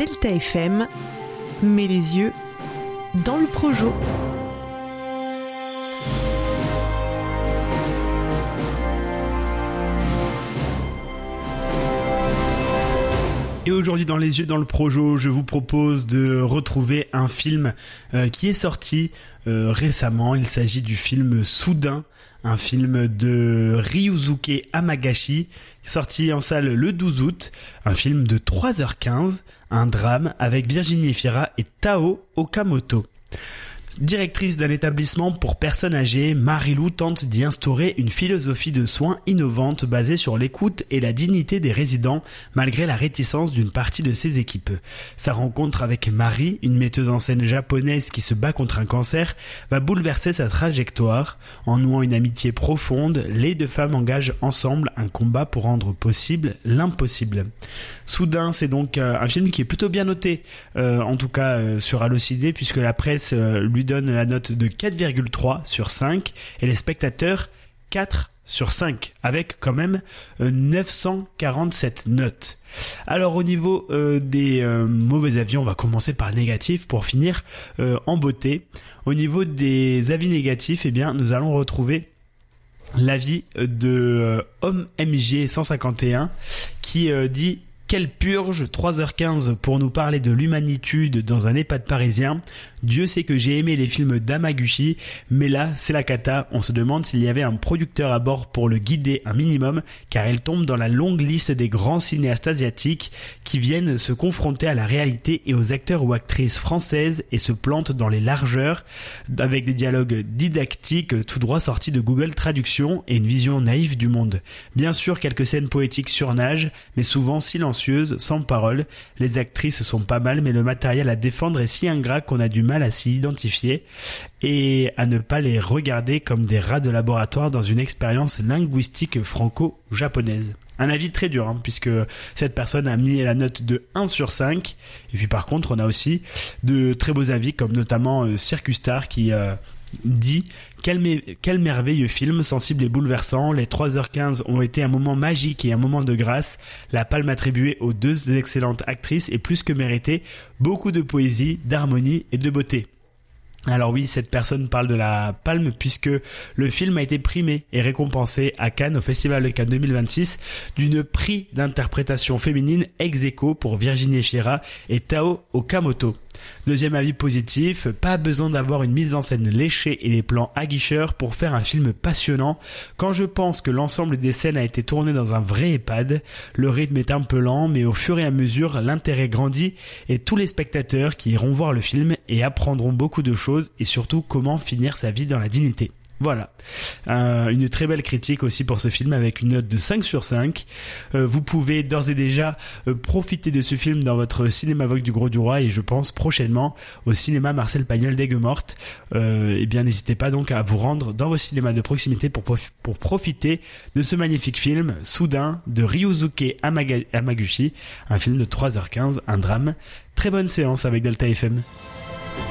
Delta FM met les yeux dans le projo. Et aujourd'hui dans Les Yeux dans le Projo, je vous propose de retrouver un film qui est sorti récemment. Il s'agit du film Soudain, un film de Ryusuke Hamagashi, sorti en salle le 12 août, un film de 3h15, un drame avec Virginie Efira et Tao Okamoto. Directrice d'un établissement pour personnes âgées, Marie-Lou tente d'y instaurer une philosophie de soins innovante basée sur l'écoute et la dignité des résidents, malgré la réticence d'une partie de ses équipes. Sa rencontre avec Marie, une metteuse en scène japonaise qui se bat contre un cancer, va bouleverser sa trajectoire. En nouant une amitié profonde, les deux femmes engagent ensemble un combat pour rendre possible l'impossible. Soudain, c'est donc un film qui est plutôt bien noté, en tout cas sur Allociné, puisque la presse lui donne la note de 4,3 sur 5 et les spectateurs 4 sur 5 avec quand même 947 notes. Alors au niveau des mauvais avis, on va commencer par le négatif pour finir en beauté. Au niveau des avis négatifs, eh bien nous allons retrouver l'avis de Homme MG 151 qui dit: quelle purge, 3h15 pour nous parler de l'humanitude dans un EHPAD parisien. Dieu sait que j'ai aimé les films d'Hamaguchi, mais là, c'est la cata. On se demande s'il y avait un producteur à bord pour le guider un minimum, car il tombe dans la longue liste des grands cinéastes asiatiques qui viennent se confronter à la réalité et aux acteurs ou actrices françaises et se plantent dans les largeurs, avec des dialogues didactiques tout droit sortis de Google Traduction et une vision naïve du monde. Bien sûr, quelques scènes poétiques surnagent, mais souvent silencieuses, sans parole. Les actrices sont pas mal, mais le matériel à défendre est si ingrat qu'on a du mal à s'y identifier et à ne pas les regarder comme des rats de laboratoire dans une expérience linguistique franco-japonaise. Un avis très dur, puisque cette personne a mis la note de 1 sur 5. Et puis par contre, on a aussi de très beaux avis, comme notamment Circus Star qui dit: quel merveilleux film, sensible et bouleversant. Les 3h15 ont été un moment magique et un moment de grâce. La palme attribuée aux deux excellentes actrices est plus que méritée. Beaucoup de poésie, d'harmonie et de beauté. Alors oui, cette personne parle de la palme puisque le film a été primé et récompensé à Cannes, au Festival de Cannes 2026, d'une prix d'interprétation féminine ex aequo pour Virginie Efira et Tao Okamoto. Deuxième avis positif, pas besoin d'avoir une mise en scène léchée et des plans aguicheurs pour faire un film passionnant. Quand je pense que l'ensemble des scènes a été tourné dans un vrai EHPAD, le rythme est un peu lent, mais au fur et à mesure, l'intérêt grandit et tous les spectateurs qui iront voir le film et apprendront beaucoup de choses et surtout comment finir sa vie dans la dignité. Voilà, une très belle critique aussi pour ce film avec une note de 5 sur 5. Vous pouvez d'ores et déjà profiter de ce film dans votre cinéma Vogue du Gros du Roi et je pense prochainement au cinéma Marcel Pagnol d'Aigues-Mortes. Eh bien n'hésitez pas donc à vous rendre dans vos cinémas de proximité pour profiter de ce magnifique film Soudain de Ryusuke Hamaguchi, un film de 3h15, un drame. Très bonne séance avec Delta FM.